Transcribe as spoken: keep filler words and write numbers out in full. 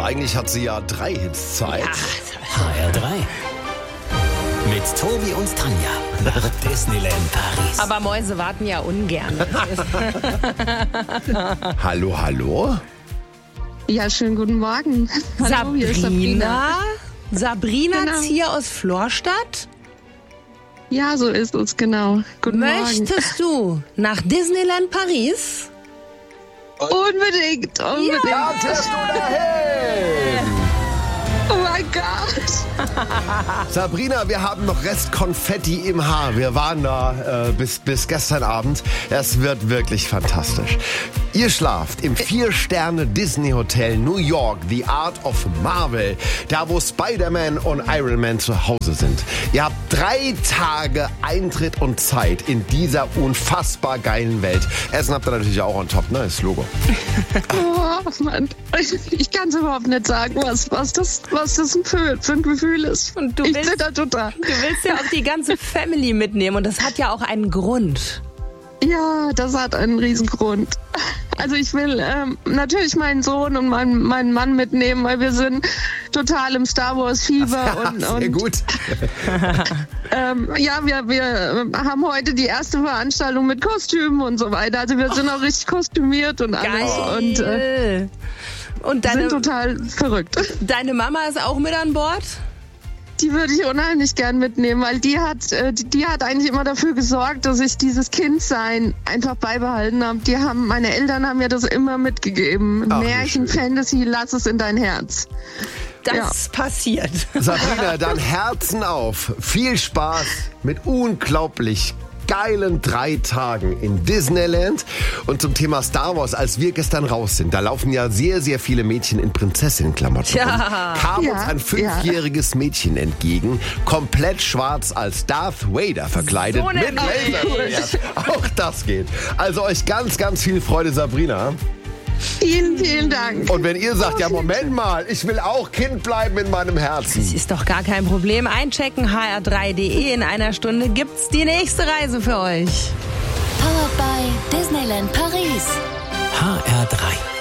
eigentlich hat sie ja drei Hits Zeit. H R drei. Mit Tobi und Tanja nach Disneyland Paris. Aber Mäuse warten ja ungern. Hallo, hallo? Ja, schönen guten Morgen. Hallo, hier ist Sabrina? Sabrina Genau. hier aus Florstadt? Ja, so ist es, genau. Guten Morgen. Möchtest du nach Disneyland Paris? Unbedingt, unbedingt. Da fährst du dahin! Oh mein Gott. Sabrina, wir haben noch Restkonfetti im Haar. Wir waren da äh, bis, bis gestern Abend. Es wird wirklich fantastisch. Ihr schlaft im Vier-Sterne-Disney-Hotel New York, The Art of Marvel, da wo Spider-Man und Iron Man zu Hause sind. Ihr habt drei Tage Eintritt und Zeit in dieser unfassbar geilen Welt. Essen habt ihr natürlich auch on top, ne? Das Logo. Oh Mann. Ich kann es überhaupt nicht sagen, was, was, das, was das für, für ein Gefühl ist. Und du ich willst- zitter total. Du willst ja auch die ganze Family mitnehmen und das hat ja auch einen Grund. Ja, das hat einen Riesengrund. Also ich will ähm, natürlich meinen Sohn und meinen, meinen Mann mitnehmen, weil wir sind total im Star Wars Fieber. und, Sehr und gut. Ähm, ja, wir, wir haben heute die erste Veranstaltung mit Kostümen und so weiter. Also wir sind auch richtig kostümiert und alles. Und äh, Geil. Und deine, sind total verrückt. deine Mama ist auch mit an Bord? Die würde ich unheimlich gern mitnehmen, weil die hat, äh, die, die hat eigentlich immer dafür gesorgt, dass ich dieses Kindsein einfach beibehalten habe. Die haben, meine Eltern haben mir das immer mitgegeben. Ach, wie Märchen, schön. Fantasy, lass es in dein Herz. Das Ja. passiert. Sabrina, dann Herzen auf. Viel Spaß mit unglaublich geilen drei Tagen in Disneyland. Und zum Thema Star Wars, als wir gestern raus sind, da laufen ja sehr, sehr viele Mädchen in Prinzessinnenklamotten Ja. rum. Kam Ja, uns ein fünfjähriges Mädchen entgegen, komplett schwarz als Darth Vader verkleidet, So mit nämlich. Laserschwert. Auch das geht. Also euch ganz, ganz viel Freude, Sabrina. Vielen, vielen Dank. Und wenn ihr sagt, ja Moment mal, ich will auch Kind bleiben in meinem Herzen. Ist doch gar kein Problem. Einchecken h r drei punkt d e. In einer Stunde gibt's die nächste Reise für euch. Powered by Disneyland Paris. H R drei.